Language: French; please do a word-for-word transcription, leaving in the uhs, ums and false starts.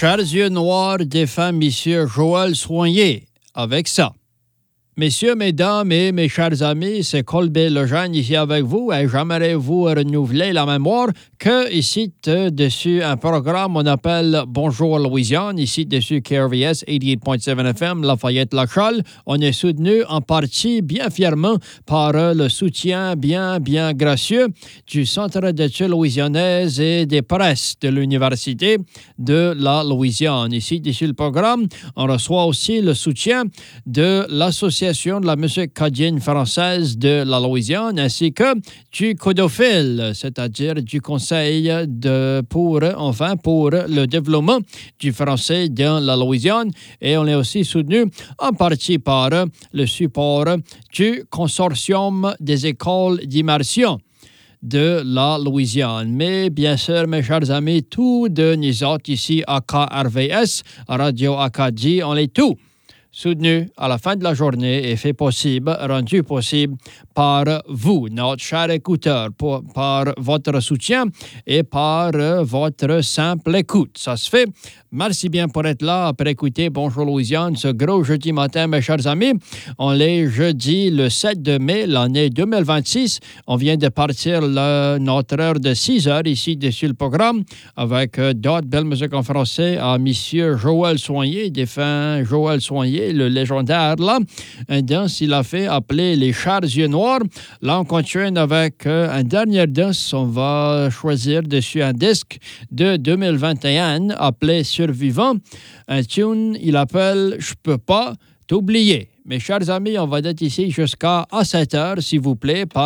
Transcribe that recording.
Chers yeux noirs défend Monsieur Joël Soigné avec ça. Messieurs, mesdames et mes chers amis, c'est Colbert Lejeune ici avec vous et j'aimerais vous renouveler la mémoire que ici dessus un programme on appelle Bonjour Louisiane, ici dessus K R V S quatre-vingt-huit point sept F M Lafayette-Lacholle. On est soutenu en partie bien fièrement par le soutien bien, bien gracieux du Centre d'études louisianaises et des presses de l'Université de la Louisiane. Ici dessus le programme, on reçoit aussi le soutien de l'Association de la musique acadienne française de la Louisiane, ainsi que du CODOFIL, c'est-à-dire du Conseil de, pour, enfin, pour le développement du français dans la Louisiane. Et on est aussi soutenu en partie par le support du Consortium des écoles d'immersion de la Louisiane. Mais bien sûr, mes chers amis, tous de nous autres ici à K R V S, à Radio Acadie, on est tous soutenu à la fin de la journée et fait possible, rendu possible par vous, notre cher écouteur, pour, par votre soutien et par euh, votre simple écoute. Ça se fait. Merci bien pour être là, pour écouter Bonjour Louisiane ce gros jeudi matin, mes chers amis. On est jeudi le sept mai, l'année deux mille vingt-six. On vient de partir le, notre heure de six heures ici dessus le programme avec euh, d'autres belles musiques en français à Monsieur Joël Soigné, défunt Joël Soigné, le légendaire, là, un danse il a fait appeler les Chers yeux noirs. Là, on continue avec euh, un dernier danse. On va choisir dessus un disque de deux mille vingt et un appelé Survivant. Un tune, il appelle Je peux pas t'oublier. Mes chers amis, on va être ici jusqu'à sept heures, s'il vous plaît.